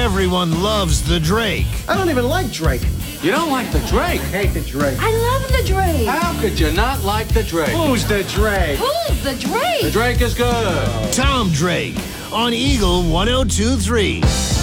Everyone loves the Drake. I don't even like Drake. You don't like the Drake? I hate the Drake. I love the Drake. How could you not like the Drake? Who's the Drake? Who's the Drake? The Drake is good. Tom Drake on Eagle 102.3.